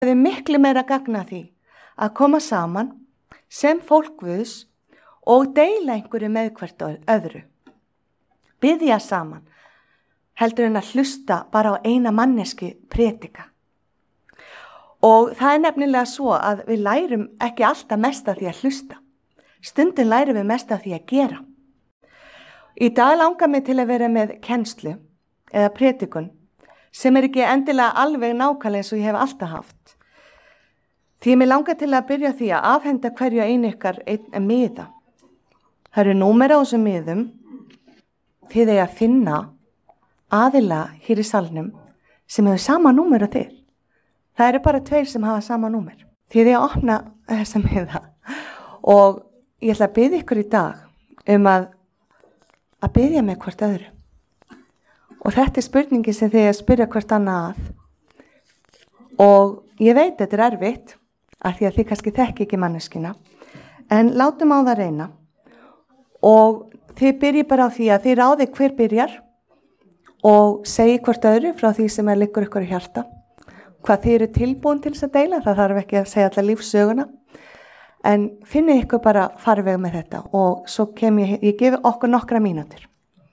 Það miklu meira gagna því að koma saman sem fólk Guðs og deila einhverju með hvert öðru. Biðja saman, heldur en að hlusta bara á eina manneski predika. Og það nefnilega svo að við lærum ekki alltaf mest af því að hlusta. Stundum lærum við mest af því að gera. Í dag langar mig til að vera með kennslu eða predikun sem ekki endilega alveg nákvæmlega eins og ég hef alltaf haft. Því mig langar til að byrja því að afhenda hverju einu ykkar einn miða. Það eru númer á þessum miðum. Þið eiga að finna aðila hér í salnum sem hefur sama númer og þið. Það eru bara 2 sem hafa sama númer. Þið eiga að opna þessa miða og ég ætla að biðja ykkur í dag að biðja með hvort öðru. Og þetta spurningi sem þið eiga að spyrja hvort annað að. Og ég veit þetta erfitt af því að þið kannski þekki ekki manneskina. En látum á það reyna. Og þið byrji bara á því að þið ráði hver byrjar og segi hvort öðru frá því sem liggur ykkur í hjarta. Hvað þið eru tilbúin til þess að deila, það þarf ekki að segja alla lífssöguna. En finnið ykkur bara farveg með þetta og svo ég gefi okkur nokkra mínútur.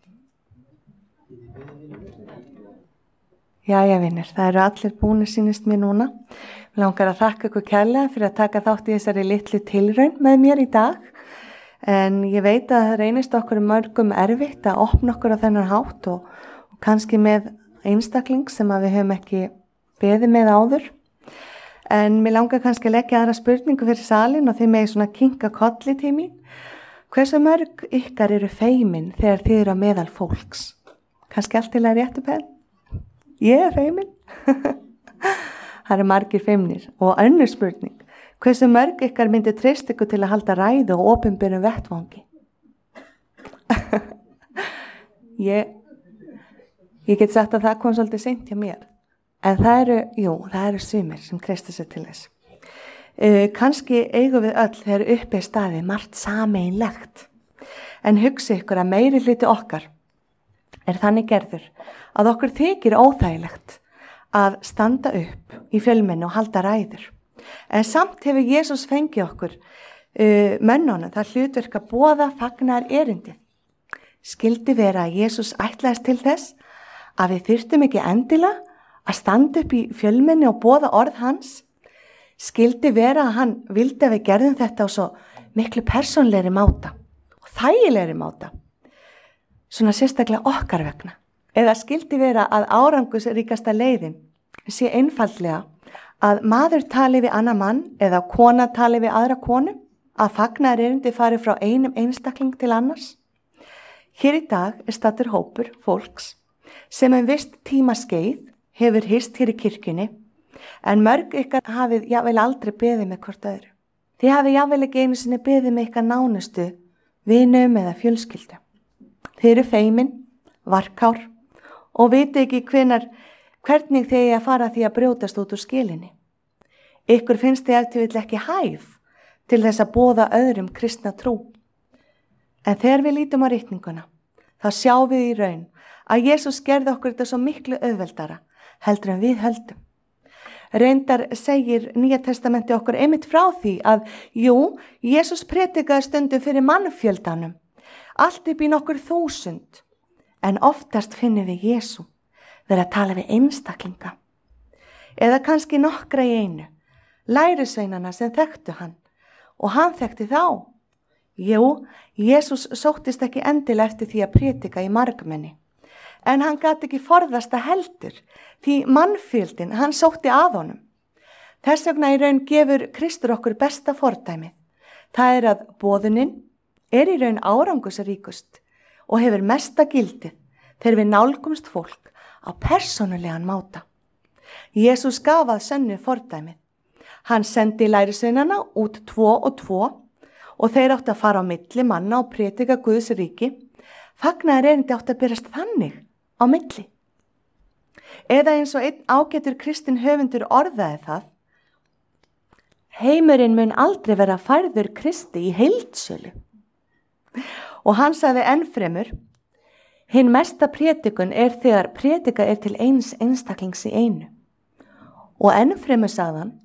Jæja vinir, það eru allir búnir sýnist mér núna. Mér langar að þakka ykkur kærlega fyrir að taka þátt í þessari litlu tilraun með mér í dag. En ég veit að það reynist okkur mörgum erfitt að opna okkur á þennan hátt og kannski með einstakling sem að við höfum ekki beðið með áður. En mér langar kannski að leggja aðra spurningu fyrir salin og þið megi svona kinka kolli til mín. Hversu mörg ykkar eru feimin þegar þið eru á meðal fólks? Kannski allt til að réttu penn? Ég er feimin. Það eru margir feimnir. Og önnur spurning. Hversu mörg ykkar myndi treysta ykkur til að halda ræðu og opinberum vettvangi? Ég get sagt að það kom svolítið seint hjá mér. En það eru sumir sem treysta sig til þess. Kannski eigum við öll þegar uppi staði margt sameiginlegt. En hugsi ykkur að meiri hluti okkar er þannig gerður að okkur þykir óþægilegt að standa upp í fjölmenni og halda ræður. En samt hefur Jesús fengið okkur mönnunum það hlutverk að boða fagnar erindið. Skildi vera að Jesús ætlaðist til þess að við þyrftum ekki endilega að standa upp í fjölmenni og boða orð hans. Skildi vera að hann vildi að við gerðum þetta á svo miklu persónlegri máta og þægilegri máta. Svona sérstaklega okkar vegna. Eða skildi vera að árangusríkasta leiðin sé einfaldlega að maður tali við annan mann eða kona tali við aðra konu, að fagnar erindi fari frá einum einstakling til annars. Hér í dag er staddur hópur fólks sem vist tímaskeið hefur hist hér í kirkjunni, en mörg ykkar hafið jável aldrei beðið með hvort öðru. Þið hafið jável ekki einu sinni beðið með ykkar nánustu, vinum eða fjölskyldu. Þið eru feimin, varkár og viti ekki hvernig þið eigi að fara því að brjótast út úr skilinni. Ykkur finnst þið ef til vill ekki hæf til þess að boða öðrum kristna trú. En þegar við lítum á ritninguna, þá sjáum við í raun að Jesús gerði okkur þetta svo miklu auðveldara heldur en við höldum. Reyndar segir Nýja testamenti okkur einmitt frá því að Jesús predikaði stundum fyrir mannfjöldanum, allt upp í nokkur 1000, en oftast finnum við Jesú vera að tala við einstaklinga. Eða kannski nokkra í einu, lærisveinana sem þekktu hann, og hann þekkti þá. Jesús sóttist ekki endilega eftir því að predika í margmenni, en hann gat ekki forðast að heldur, því mannfjöldin, hann sótti að honum. Þess vegna í raun gefur Kristur okkur besta fordæmið. Það er að boðunin er í raun árangusríkust og hefur mesta gildið þegar við nálgumst fólk á persónulegan máta. Jesús gaf að sönnu fordæmið. Hann sendi lærisveinana út 2 og 2 og þeir áttu að fara á milli manna og predika Guðs ríki. Fagnaðar erindi áttu að berast þannig á milli. Eða eins og einn ágætur kristinn höfundur orðaði það: heimurinn mun aldrei vera færður Kristi í heildsölu. Og hann sagði ennfremur: hinn mesta predikun er þegar predika er til eins einstaklings í einu. Og ennfremur sagði hann: